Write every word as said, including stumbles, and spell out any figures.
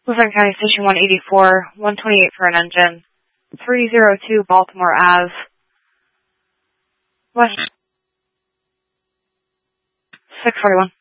Luzerne County Station one eighty-four, one twenty-eight for an engine. three oh two Baltimore Avenue. West. six forty-one.